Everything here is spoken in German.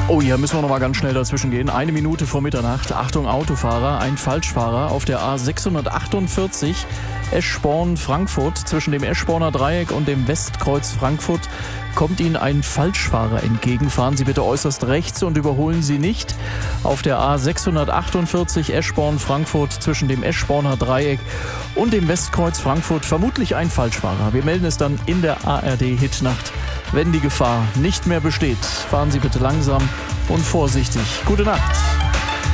Oh, hier müssen wir noch mal ganz schnell dazwischen gehen. 1 Minute vor Mitternacht. Achtung, Autofahrer, ein Falschfahrer auf der A648 Eschborn-Frankfurt. Zwischen dem Eschborner Dreieck und dem Westkreuz Frankfurt kommt Ihnen ein Falschfahrer entgegen. Fahren Sie bitte äußerst rechts und überholen Sie nicht. Auf der A648 Eschborn-Frankfurt zwischen dem Eschborner Dreieck und dem Westkreuz Frankfurt vermutlich ein Falschfahrer. Wir melden es dann in der ARD-Hitnacht, wenn die Gefahr nicht mehr besteht. Fahren Sie bitte langsam und vorsichtig. Gute Nacht.